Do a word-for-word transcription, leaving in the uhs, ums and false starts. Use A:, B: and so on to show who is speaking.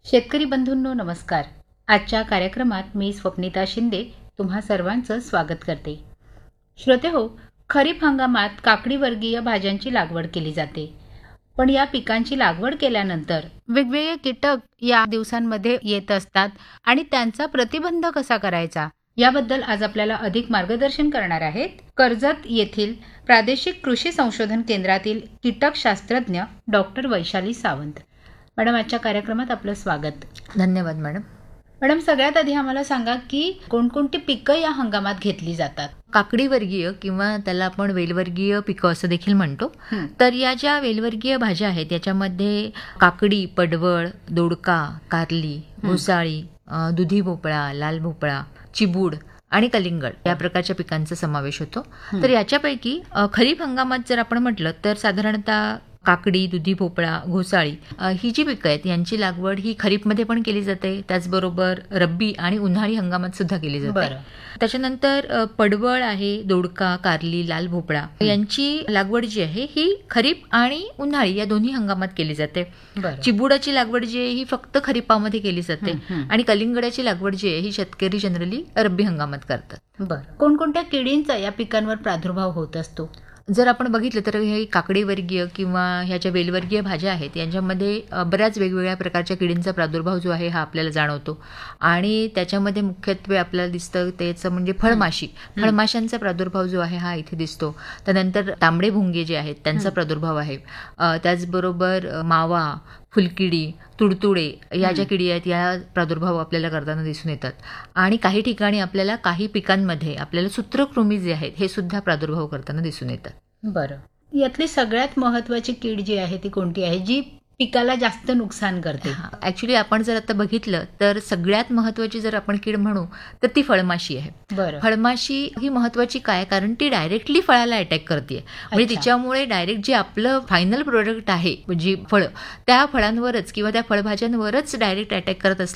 A: शेतकरी बंधूंनो नमस्कार. आजच्या कार्यक्रमात मी स्वप्निता शिंदे तुम्हा सर्वांचं स्वागत करते. श्रोतेहो, खरीप हंगामात काकडीवर्गीय भाज्यांची लागवड केली जाते. पण या पिकांची लागवड केल्यानंतर वेगवेगळे कीटक या दिवसांमध्ये येत असतात आणि त्यांचा प्रतिबंध कसा करायचा याबद्दल आज आपल्याला अधिक मार्गदर्शन करणार आहेत कर्जत येथील प्रादेशिक कृषी संशोधन केंद्रातील कीटकशास्त्रज्ञ डॉक्टर वैशाली सावंत. मॅडम, आजच्या कार्यक्रमात आपलं स्वागत.
B: धन्यवाद मॅडम.
A: मॅडम, सगळ्यात आधी आम्हाला सांगा की कोणकोणती पिकं या हंगामात घेतली जातात?
B: काकडीवर्गीय किंवा त्याला आपण वेलवर्गीय पिकं असं देखील म्हणतो.
A: हं.
B: तर या ज्या वेलवर्गीय भाज्या आहेत याच्यामध्ये काकडी, पडवळ, दोडका, कारली, घोसाळी, अ, दुधी भोपळा, लाल भोपळा, चिबूड आणि कलिंगड या प्रकारच्या पिकांचा समावेश होतो. तर याच्यापैकी अ, खरीप हंगामात जर आपण म्हटलं तर साधारणतः काकडी, दुधी भोपळा, घोसाळी अ, ही जी पिकं आहेत यांची लागवड ही खरीपमध्ये पण केली जाते, त्याचबरोबर रब्बी आणि उन्हाळी हंगामात सुद्धा केली जाते.
A: बरं.
B: त्याच्यानंतर अ, पडवळ आहे, दोडका, कारली, लाल भोपळा यांची लागवड जी आहे ही खरीप आणि उन्हाळी या दोन्ही हंगामात केली जाते.
A: बरं.
B: चिबुडाची लागवड जी आहे ही फक्त खरीपामध्ये केली जाते
A: हं, हं.
B: आणि कलिंगडाची लागवड जी आहे ही शेतकरी जनरली रब्बी हंगामात करतात.
A: बरं. कोणकोणत्या किडींचा या पिकांवर प्रादुर्भाव होत असतो?
B: जर आपण बघितलं तर हे काकडीवर्गीय किंवा ह्या ज्या वेलवर्गीय भाज्या आहेत यांच्यामध्ये अ, बऱ्याच वेगवेगळ्या प्रकारच्या किडींचा प्रादुर्भाव जो आहे हा आपल्याला जाणवतो आणि त्याच्यामध्ये मुख्यत्वे आपल्याला दिसतं त्याचं म्हणजे फळमाशी फळमाशांचा प्रादुर्भाव जो आहे हा इथे दिसतो. त्यानंतर तांबडे भुंगे जे आहेत त्यांचा प्रादुर्भाव आहे. अ, त्याचबरोबर अ, मावा, फुलकिडी, तुडतुडे या ज्या किडी आहेत या प्रादुर्भाव आपल्याला करताना दिसून येतात आणि काही ठिकाणी आपल्याला काही पिकांमध्ये आपल्याला सूत्रकृमी जे आहेत हे सुद्धा प्रादुर्भाव करताना दिसून येतात.
A: बरं. यातली सगळ्यात महत्वाची कीड जी आहे ती कोणती आहे जी पिकाला जास्त नुकसान करते?
B: ऍक्च्युली आपण जर आता बघितलं तर सगळ्यात महत्वाची जर आपण कीड म्हणू तर ती फळमाशी आहे.
A: बरं.
B: फळमाशी ही महत्वाची काय, कारण ती डायरेक्टली फळाला अटॅक करते म्हणजे
A: अच्छा.
B: तिच्यामुळे डायरेक्ट जे आपलं फायनल प्रोडक्ट आहे जी फळ त्या फळांवरच किंवा त्या फळभाज्यांवरच डायरेक्ट अटॅक करत